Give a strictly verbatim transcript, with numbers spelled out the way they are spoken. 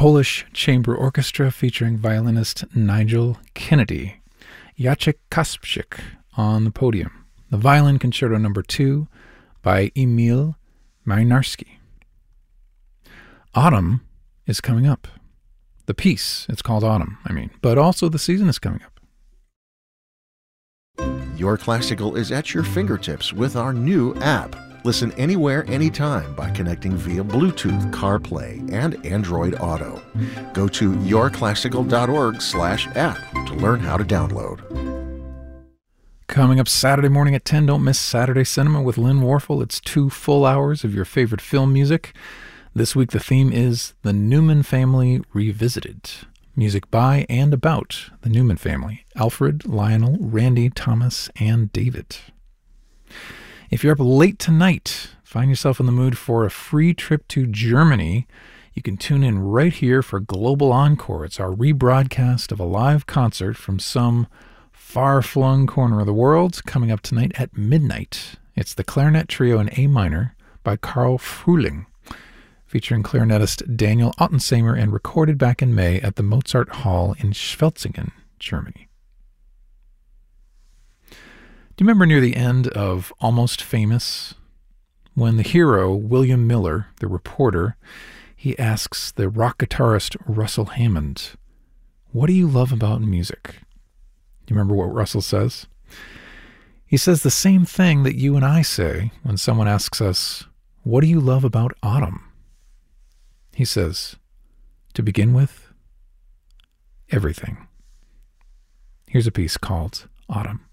Polish Chamber Orchestra featuring violinist Nigel Kennedy. Jacek Kasprzak on the podium. The Violin Concerto Number two by Emil Marinarski. Autumn is coming up. The piece, it's called Autumn, I mean, but also the season is coming up. Your Classical is at your fingertips with our new app. Listen anywhere, anytime by connecting via Bluetooth, CarPlay, and Android Auto. Go to yourclassical.org slash app to learn how to download. Coming up Saturday morning at ten, don't miss Saturday Cinema with Lynn Warfel. It's two full hours of your favorite film music. This week the theme is The Newman Family Revisited. Music by and about the Newman family. Alfred, Lionel, Randy, Thomas, and David. If you're up late tonight, find yourself in the mood for a free trip to Germany, you can tune in right here for Global Encore. It's our rebroadcast of a live concert from some far-flung corner of the world coming up tonight at midnight. It's the Clarinet Trio in A minor by Karl Frühling, featuring clarinetist Daniel Ottensamer and recorded back in May at the Mozart Hall in Schwetzingen, Germany. Do you remember near the end of Almost Famous, when the hero, William Miller, the reporter, he asks the rock guitarist Russell Hammond, "What do you love about music?" Do you remember what Russell says? He says the same thing that you and I say when someone asks us, "What do you love about autumn?" He says, to begin with, everything. Here's a piece called Autumn.